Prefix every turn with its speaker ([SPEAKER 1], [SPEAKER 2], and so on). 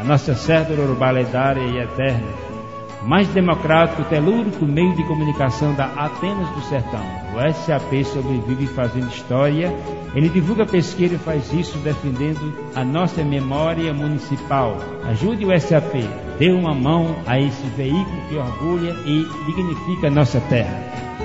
[SPEAKER 1] a nossa certa urubá lendária e eterna, mais democrático, telúrico meio de comunicação da Atenas do Sertão. O SAP sobrevive fazendo história, ele divulga pesquisa e faz isso defendendo a nossa memória municipal. Ajude o SAP, dê uma mão a esse veículo que orgulha e dignifica a nossa terra.